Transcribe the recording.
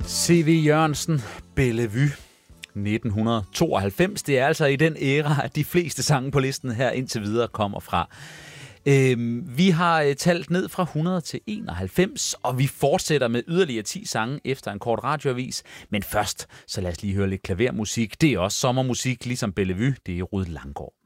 C.V. Jørgensen, Bellevue, 1992. Det er altså i den æra, at de fleste sange på listen her indtil videre kommer fra. Vi har talt ned fra 100 til 91, og vi fortsætter med yderligere 10 sange efter en kort radioavis. Men først, så lad os lige høre lidt klavermusik. Det er også sommermusik, ligesom Bellevue. Det er Rued Langgaard.